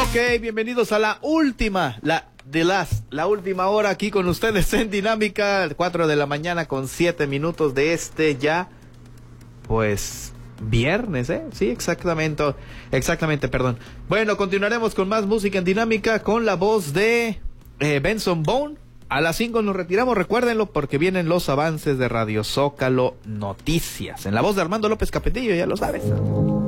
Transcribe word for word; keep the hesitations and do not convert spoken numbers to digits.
Ok, bienvenidos a la última, la de las, la última hora aquí con ustedes en Dinámica, cuatro de la mañana con siete minutos de este ya, pues, viernes, ¿eh? Sí, exactamente, exactamente, perdón. Bueno, continuaremos con más música en Dinámica con la voz de eh, Benson Boone. A las cinco nos retiramos, recuérdenlo, porque vienen los avances de Radio Zócalo Noticias. En la voz de Armando López Capetillo, ya lo sabes.